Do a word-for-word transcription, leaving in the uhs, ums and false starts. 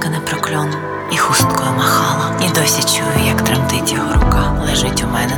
Дівчинка не прокльон і хусткою махала, і досі чую, як тремтить його рука. Лежить у мене